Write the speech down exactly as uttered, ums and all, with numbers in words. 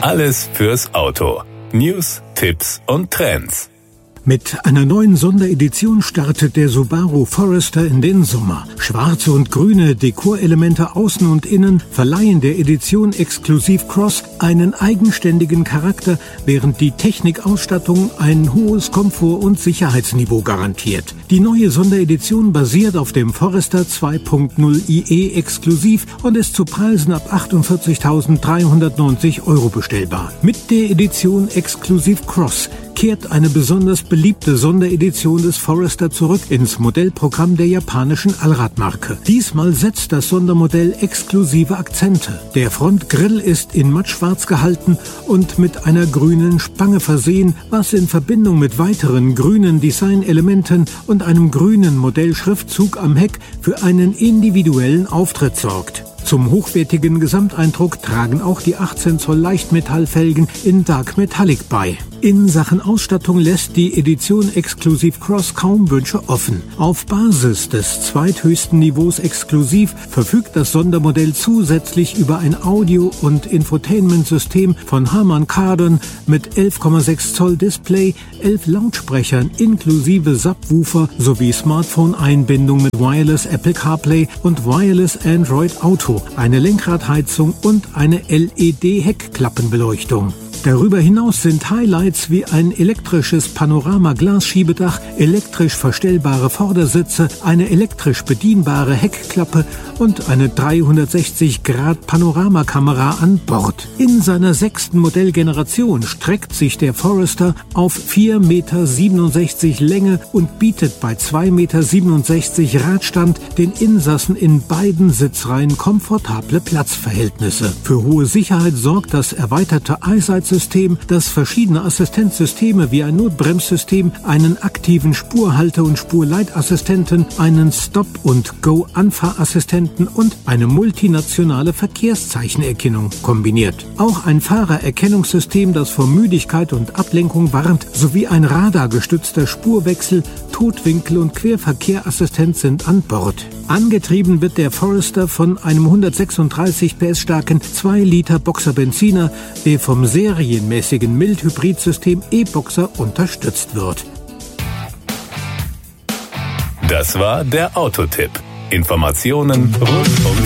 Alles fürs Auto. News, Tipps und Trends. Mit einer neuen Sonderedition startet der Subaru Forester in den Sommer. Schwarze und grüne Dekorelemente außen und innen verleihen der Edition Exclusive Cross einen eigenständigen Charakter, während die Technikausstattung ein hohes Komfort- und Sicherheitsniveau garantiert. Die neue Sonderedition basiert auf dem Forester zwei Punkt null I E exklusiv und ist zu Preisen ab achtundvierzigtausenddreihundertneunzig Euro bestellbar. Mit der Edition Exclusive Cross kehrt eine besonders beliebte Sonderedition des Forester zurück ins Modellprogramm der japanischen Allradmarke. Diesmal setzt das Sondermodell exklusive Akzente. Der Frontgrill ist in mattschwarz gehalten und mit einer grünen Spange versehen, was in Verbindung mit weiteren grünen Designelementen und einem grünen Modellschriftzug am Heck für einen individuellen Auftritt sorgt. Zum hochwertigen Gesamteindruck tragen auch die achtzehn Zoll Leichtmetallfelgen in Dark Metallic bei. In Sachen Ausstattung lässt die Edition Exclusive Cross kaum Wünsche offen. Auf Basis des zweithöchsten Niveaus exklusiv verfügt das Sondermodell zusätzlich über ein Audio- und Infotainment-System von Harman Kardon mit elf Komma sechs Zoll Display, elf Lautsprechern inklusive Subwoofer sowie Smartphone-Einbindung mit Wireless Apple CarPlay und Wireless Android Auto, eine Lenkradheizung und eine L E D-Heckklappenbeleuchtung. Darüber hinaus sind Highlights wie ein elektrisches Panorama-Glasschiebedach, elektrisch verstellbare Vordersitze, eine elektrisch bedienbare Heckklappe und eine dreihundertsechzig Grad Panoramakamera an Bord. In seiner sechsten Modellgeneration streckt sich der Forester auf vier Komma siebenundsechzig Meter Länge und bietet bei zwei Komma siebenundsechzig Meter Radstand den Insassen in beiden Sitzreihen komfortable Platzverhältnisse. Für hohe Sicherheit sorgt das erweiterte EyeSight System, das verschiedene Assistenzsysteme wie ein Notbremssystem, einen aktiven Spurhalte- und Spurleitassistenten, einen Stop- und Go-Anfahrassistenten und eine multinationale Verkehrszeichenerkennung kombiniert. Auch ein Fahrererkennungssystem, das vor Müdigkeit und Ablenkung warnt, sowie ein radargestützter Spurwechsel, Totwinkel- und Querverkehrassistent sind an Bord. Angetrieben wird der Forester von einem hundertsechsunddreißig P S starken zwei Liter Boxer-Benziner, der vom serienmäßigen Mild-Hybrid-System E-Boxer unterstützt wird. Das war der Autotipp. Informationen rund um